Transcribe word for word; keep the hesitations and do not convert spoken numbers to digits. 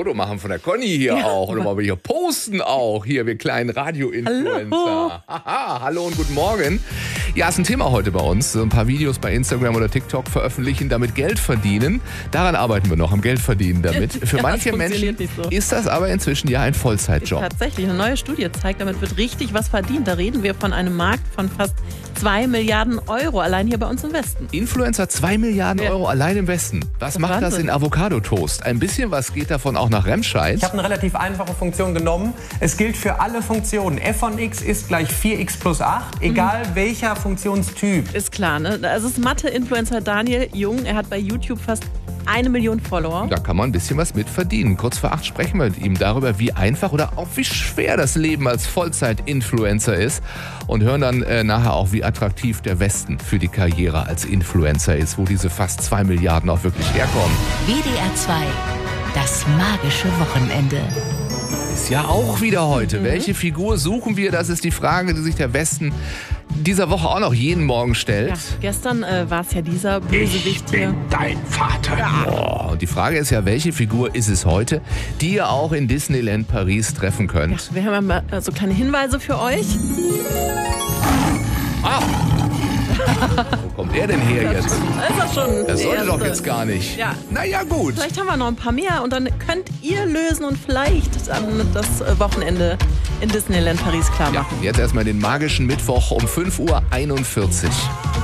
Foto machen von der Conny hier ja. auch. Oder mal wir hier posten auch. Hier, wir kleinen Radio-Influencer. Hallo. Hallo und guten Morgen. Ja, ist ein Thema heute bei uns. So ein paar Videos bei Instagram oder TikTok veröffentlichen, damit Geld verdienen. Daran arbeiten wir noch, am Geld verdienen damit. Für ja, manche Menschen so. Ist das aber inzwischen ja ein Vollzeitjob. Tatsächlich, eine neue Studie zeigt, damit wird richtig was verdient. Da reden wir von einem Markt von fast zwei Milliarden Euro, allein hier bei uns im Westen. Influencer, zwei Milliarden ja. Euro allein im Westen. Was das macht Wahnsinn. Das in Avocado-Toast? Ein bisschen was geht davon auch nach Remscheid. Ich habe eine relativ einfache Funktion genommen. Es gilt für alle Funktionen. F von x ist gleich vier x plus acht, egal mhm. welcher Funktionstyp. Ist klar, ne? Also ist Mathe-Influencer Daniel Jung. Er hat bei YouTube fast eine Million Follower. Da kann man ein bisschen was mit verdienen. Kurz vor acht sprechen wir mit ihm darüber, wie einfach oder auch wie schwer das Leben als Vollzeit-Influencer ist. Und hören dann äh, nachher auch, wie attraktiv der Westen für die Karriere als Influencer ist, wo diese fast zwei Milliarden auch wirklich herkommen. W D R zwei, das magische Wochenende. Ist ja auch wieder heute. Mhm. Welche Figur suchen wir? Das ist die Frage, die sich der Westen dieser Woche auch noch jeden Morgen stellt. Ja, gestern äh, war es ja dieser Bösewicht hier. Ich bin dein Vater. Ja. Oh, und die Frage ist ja, welche Figur ist es heute, die ihr auch in Disneyland Paris treffen könnt? Ja, wir haben ja mal so kleine Hinweise für euch. Ah! Wo kommt er denn her jetzt? Das ist das schon. Das sollte doch jetzt gar nicht. Ja. Naja, gut. Vielleicht haben wir noch ein paar mehr und dann könnt ihr lösen und vielleicht dann das Wochenende in Disneyland Paris klar machen. Ja, jetzt erstmal den magischen Mittwoch um fünf Uhr einundvierzig.